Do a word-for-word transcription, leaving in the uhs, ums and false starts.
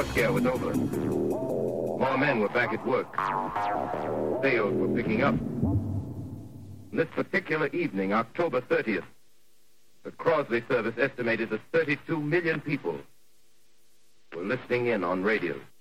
scare was over. More men were back at work. Sales were picking up. This particular evening, October thirtieth, the Crosley service estimated that thirty-two million people were listening in on radio.